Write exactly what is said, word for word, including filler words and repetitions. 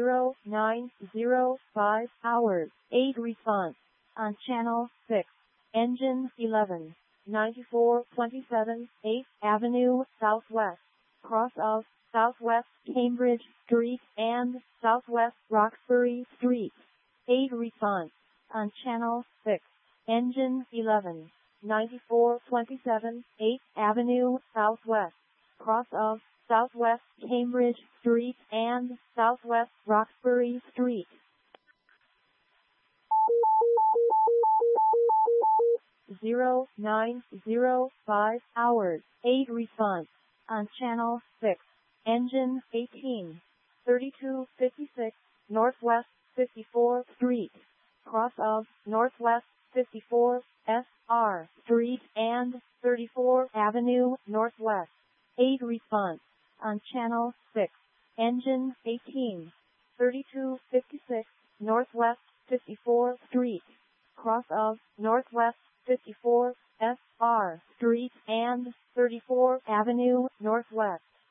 zero nine zero five hours. eight response on channel six. Engine eleven. ninety-four twenty-seven eighth Avenue Southwest. Cross of Southwest Cambridge Street and Southwest Roxbury Street. eight response on channel six. Engine eleven. ninety-four twenty-seven eighth Avenue Southwest. Cross of Southwest Cambridge Street and Southwest Roxbury Street. zero nine zero five hours. eight response on channel six. Engine eighteen. thirty-two fifty-six Northwest fifty-fourth Street. Cross of Northwest fifty-fourth S R Street and thirty-fourth Avenue Northwest. eight response on channel six. Engine eighteen. thirty-two fifty-six Northwest fifty-fourth Street. Cross of Northwest fifty-fourth S R Street and thirty-fourth Avenue Northwest.